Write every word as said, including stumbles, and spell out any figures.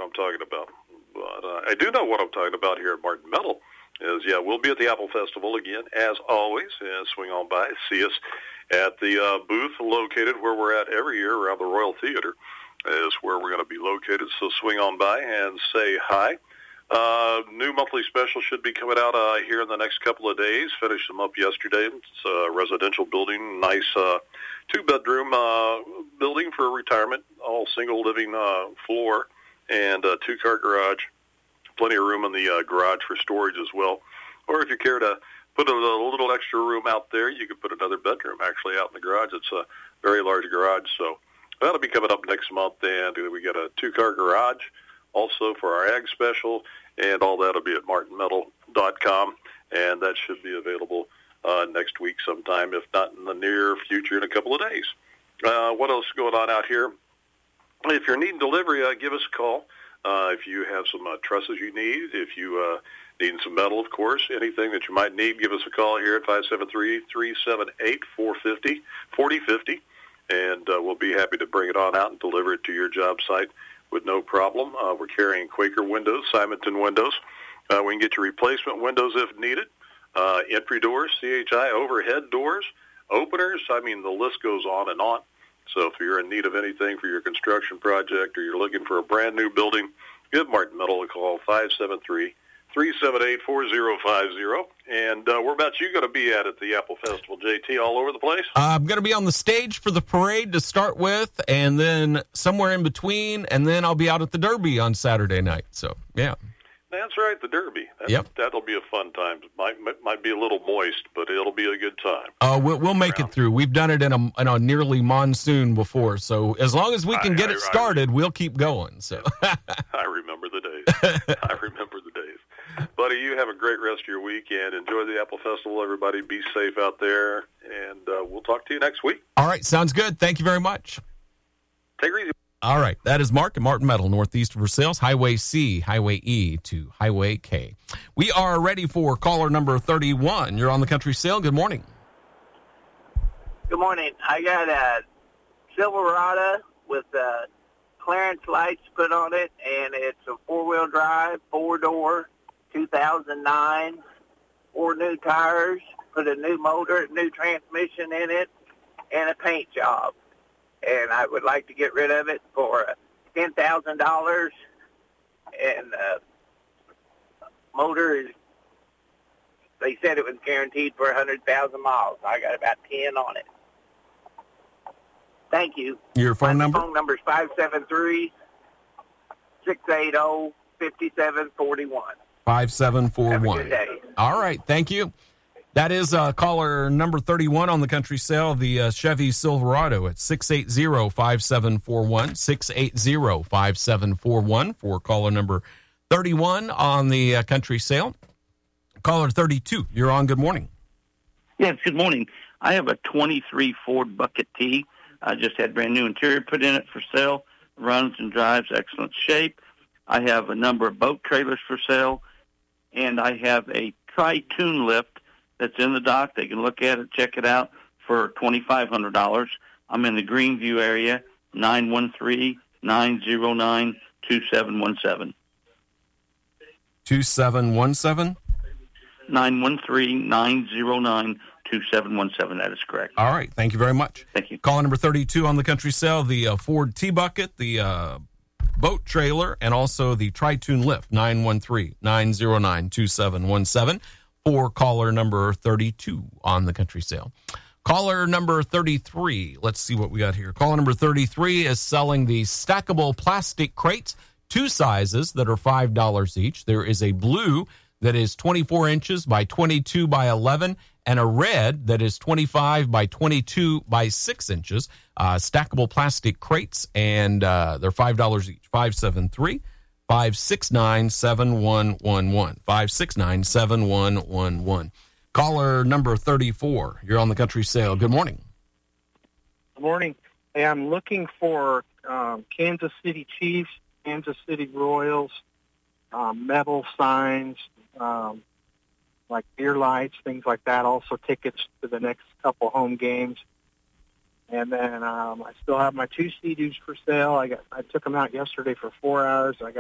I'm talking about. But uh, I do know what I'm talking about here at Martin Metal. Is, yeah, we'll be at the Apple Festival again, as always. Uh, swing on by, see us at the uh, booth located where we're at every year around the Royal Theater is where we're going to be located. So swing on by and say hi. Uh, new monthly special should be coming out uh, here in the next couple of days. Finished them up yesterday. It's a residential building, nice uh, two-bedroom uh, building for retirement, all single living uh, floor, and a two-car garage. Plenty of room in the uh, garage for storage as well. Or if you care to put a, a little extra room out there, you could put another bedroom actually out in the garage. It's a very large garage, so that'll be coming up next month. And we got a two-car garage also for our ag special, and all that will be at martin metal dot com, and that should be available uh, next week sometime, if not in the near future in a couple of days. Uh, what else is going on out here? If you're needing delivery, uh, give us a call. Uh, if you have some uh, trusses you need, if you uh, need some metal, of course, anything that you might need, give us a call here at five seven three, three seven eight, four five zero, four zero five zero, and uh, we'll be happy to bring it on out and deliver it to your job site with no problem. Uh, we're carrying Quaker windows, Simonton windows. Uh, we can get you replacement windows if needed, uh, entry doors, C H I, overhead doors, openers. I mean, the list goes on and on. So if you're in need of anything for your construction project or you're looking for a brand new building, give Martin Metal a call, five seven three, three seven eight, four zero five zero. And uh, where about you going to be at at the Apple Festival, J T, all over the place? Uh, I'm going to be on the stage for the parade to start with, and then somewhere in between, and then I'll be out at the Derby on Saturday night. So, yeah. That's right, the Derby. That's, yep. That'll be a fun time. It might, might be a little moist, but it'll be a good time. Oh, uh, we'll, we'll make it through. We've done it in a, in a nearly monsoon before, so as long as we can I, get I, it started, I, we'll keep going. So I remember the days. I remember the days. Buddy, you have a great rest of your weekend. Enjoy the Apple Festival, everybody. Be safe out there, and uh, we'll talk to you next week. All right, sounds good. Thank you very much. Take it easy. All right, that is Mark and Martin Metal, northeast of Versailles, Highway C, Highway E to Highway K. We are ready for caller number thirty-one. You're on the Country Sale. Good morning. Good morning. I got a Silverado with uh, clearance lights put on it, and it's a four-wheel drive, four-door, two thousand nine, four new tires, put a new motor, new transmission in it, and a paint job. And I would like to get rid of it for ten thousand dollars. And uh, motor is, they said it was guaranteed for one hundred thousand miles. I got about ten on it. Thank you. Your phone My number? phone number is five seven three, six eight zero, five seven four one. five seven four one. Have a good day. All right, thank you. That is uh, caller number thirty-one on the Country Sale, the uh, Chevy Silverado at six eight zero, five seven four one, six eight zero, five seven four one for caller number thirty-one on the uh, Country Sale. Caller thirty-two, you're on. Good morning. Yes, good morning. I have a twenty-three Ford Bucket T. I just had brand new interior put in it for sale. Runs and drives, excellent shape. I have a number of boat trailers for sale, and I have a tri-tune lift that's in the dock. They can look at it, check it out for twenty-five hundred dollars. I'm in the Greenview area, nine one three, nine zero nine, two seven one seven. two seven one seven? nine one three, nine zero nine, two seven one seven. That is correct. All right. Thank you very much. Thank you. Caller number thirty-two on the Country Sale, the uh, Ford T-Bucket, the uh, boat trailer, and also the tri-tune lift, nine one three, nine zero nine, two seven one seven. For caller number thirty-two on the Country Sale. Caller number thirty-three, let's see what we got here. Caller number thirty-three is selling the stackable plastic crates, two sizes that are five dollars each. There is a blue that is twenty-four inches by twenty-two by eleven, and a red that is twenty-five by twenty-two by six inches. Uh, stackable plastic crates, and uh, they're five dollars each. five seven three, five six nine, seven one one one. five six nine, seven one one one. Caller number thirty-four. You're on the Country Sale. Good morning. Good morning. Hey, I'm looking for um, Kansas City Chiefs, Kansas City Royals, um, metal signs, um, like beer lights, things like that. Also tickets to the next couple home games. And then um, I still have my two Sea-Doos for sale. I got I took them out yesterday for four hours. I got